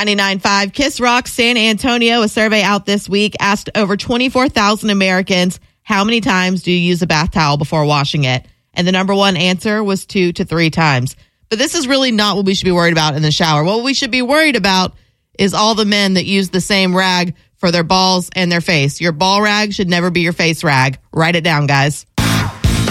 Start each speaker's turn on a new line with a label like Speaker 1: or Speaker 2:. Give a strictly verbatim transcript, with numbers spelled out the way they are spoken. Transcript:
Speaker 1: ninety-nine point five Kiss Rock San Antonio, a survey out this week asked over twenty-four thousand Americans, how many times do you use a bath towel before washing it? And the number one answer was two to three times. But this is really not what we should be worried about in the shower. What we should be worried about is all the men that use the same rag for their balls and their face. Your ball rag should never be your face rag. Write it down, guys.